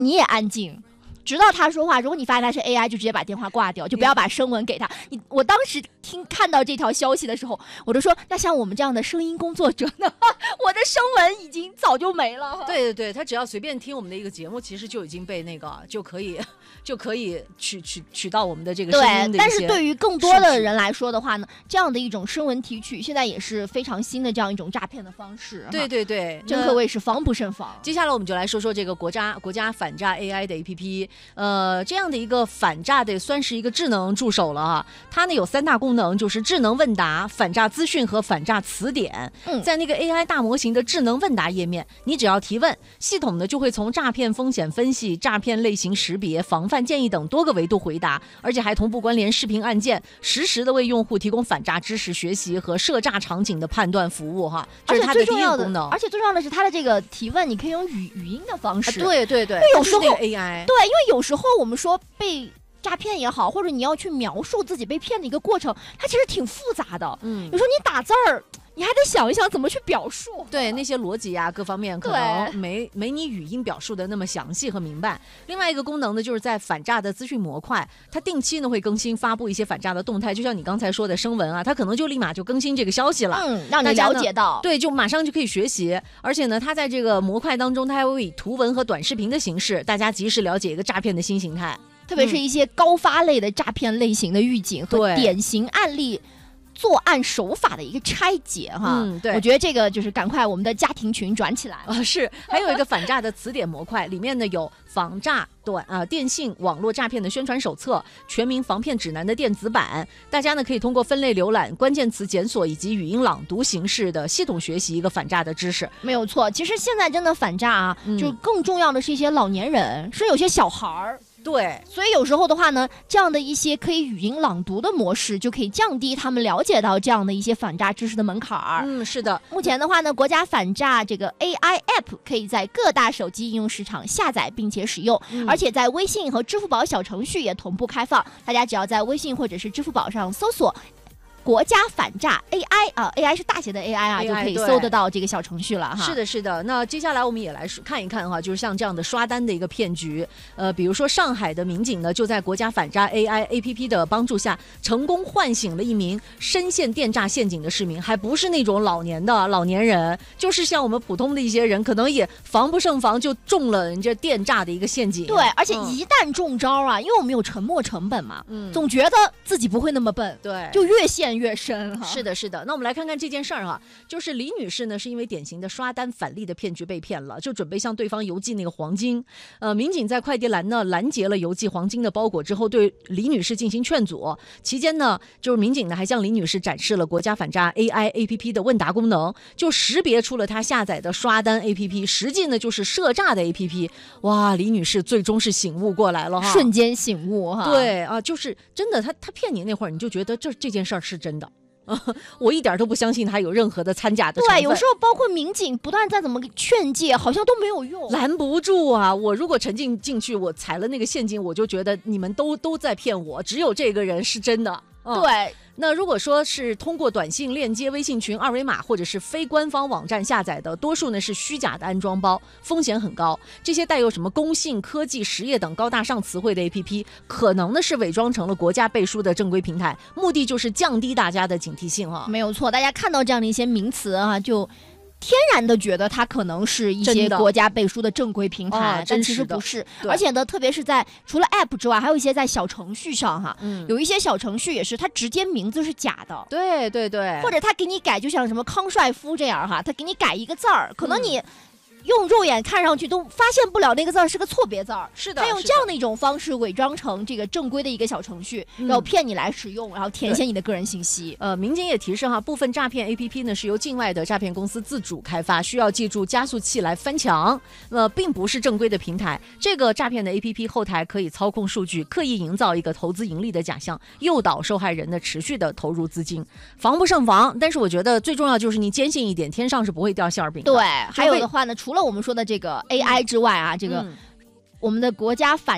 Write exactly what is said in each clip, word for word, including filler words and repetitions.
你也安静。直到他说话，如果你发现他是 A I， 就直接把电话挂掉，就不要把声纹给他。你我当时听看到这条消息的时候，我就说，那像我们这样的声音工作者呢，我的声纹已经早就没了。 对对对，他只要随便听我们的一个节目，其实就已经被那个就可以就可以取取取到我们的这个声音的一些。 对，但是对于更多的人来说的话呢，这样的一种声纹提取，现在也是非常新的这样一种诈骗的方式。 对对对， 真可谓是防不胜防。 接下来我们就来说说这个国家国家反诈 A I 的 A P P。呃，这样的一个反诈的算是一个智能助手了啊。它呢有三大功能，就是智能问答、反诈资讯和反诈词典。嗯，在那个 A I 大模型的智能问答页面，你只要提问，系统呢就会从诈骗风险分析、诈骗类型识别、防范建议等多个维度回答，而且还同步关联视频案件，实时的为用户提供反诈知识学习和涉诈场景的判断服务哈。这是它的第一个功能。 而且最重要的是，它的这个提问你可以用语语音的方式。 啊、对对对， 因为有时候 A I 对，因为有时候我们说被诈骗也好，或者你要去描述自己被骗的一个过程，它其实挺复杂的。嗯，有时候你打字儿，你还得想一想怎么去表述。 对，那些逻辑啊，各方面可能没没你语音表述的那么详细和明白。另外一个功能呢，就是在反诈的资讯模块，它定期呢会更新发布一些反诈的动态，就像你刚才说的声纹啊，它可能就立马就更新这个消息了， 嗯，让你了解到。 对，就马上就可以学习。而且呢，它在这个模块当中，它还会以图文和短视频的形式，大家及时了解一个诈骗的新形态。 特别是一些高发类的诈骗类型的预警和典型案例作案手法的一个拆解哈。嗯，对，我觉得这个就是赶快我们的家庭群转起来了。 啊，是，还有一个反诈的词典模块，里面呢有防诈短啊电信网络诈骗的宣传手册、全民防骗指南的电子版，大家呢可以通过分类浏览、关键词检索以及语音朗读形式的系统学习一个反诈的知识。 没有错，其实现在真的反诈啊，嗯、就更重要的是一些老年人，是有些小孩儿。 对， 所以有时候的话呢，这样的一些可以语音朗读的模式，就可以降低他们了解到这样的一些反诈知识的门槛儿。 嗯，是的。 目前的话呢，国家反诈这个 A I App 可以在各大手机应用市场下载并且使用，嗯、而且在微信和支付宝小程序也同步开放。大家只要在微信或者是支付宝上搜索国家反诈 A I 啊 ，A I 是大写的 A I 啊， A I 就可以搜得到这个小程序了哈。 是的，是的。那接下来我们也来看一看哈，就是像这样的刷单的一个骗局。呃，比如说上海的民警呢，就在国家反诈 A I A P P 的帮助下，成功唤醒了一名深陷电诈陷阱的市民，还不是那种老年的老年人，就是像我们普通的一些人，可能也防不胜防，就中了人家电诈的一个陷阱。 对，而且一旦中招啊，嗯、因为我们有沉没成本嘛，嗯，总觉得自己不会那么笨， 对， 就越陷越深哈。 是的，是的。那我们来看看这件事儿哈，就是李女士呢，是因为典型的刷单返利的骗局被骗了，就准备向对方邮寄那个黄金。呃，民警在快递栏呢拦截了邮寄黄金的包裹之后，对李女士进行劝阻。期间呢，就是民警呢还向李女士展示了国家反诈 A I A P P 的问答功能，就识别出了她下载的刷单 A P P， 实际呢就是涉诈的 A P P。哇，李女士最终是醒悟过来了哈， 瞬间醒悟哈。 对啊，就是真的，他他骗你那会儿，你就觉得这这件事儿是真的。我一点都不相信他有任何的掺假的成分。 对，有时候包括民警不断再怎么劝诫，好像都没有用， 拦不住啊！我如果沉浸进去，我踩了那个陷阱，我就觉得你们都都在骗我，只有这个人是真的。 嗯、对。 那如果说是通过短信链接、微信群二维码或者是非官方网站下载的，多数呢是虚假的安装包，风险很高。这些带有什么工信、科技、实业等高大上词汇的 A P P， 可能呢是伪装成了国家背书的正规平台，目的就是降低大家的警惕性啊。 没有错，大家看到这样的一些名词啊，就天然的觉得它可能是一些国家背书的正规平台， 哦、 但其实不是。而且呢，特别是在除了 App 之外，还有一些在小程序上哈，嗯、有一些小程序也是它直接名字是假的， 对对对， 或者他给你改，就像什么康帅夫这样哈，他给你改一个字儿，可能你。嗯用肉眼看上去都发现不了那个字是个错别字儿， 是的， 他用这样的一种方式伪装成这个正规的一个小程序，嗯、然后骗你来使用，然后填写你的个人信息。 呃，民警也提示哈，部分诈骗 A P P 呢是由境外的诈骗公司自主开发，需要借助加速器来翻墙，呃，并不是正规的平台。这个诈骗的 A P P 后台可以操控数据，刻意营造一个投资盈利的假象，诱导受害人的持续的投入资金，防不胜防。但是我觉得最重要就是你坚信一点，天上是不会掉馅儿饼的。 对，还有的话呢，除了我们说的这个 A I 之外啊，嗯、这个我们的国家反诈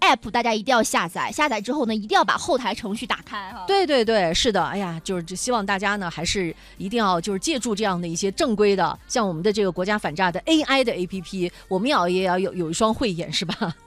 App 大家一定要下载，下载之后呢，一定要把后台程序打开哈。 对对对，是的，哎呀，就是希望大家呢，还是一定要就是借助这样的一些正规的，像我们的这个国家反诈的 A I 的 A P P， 我们也要也要有有一双慧眼，是吧？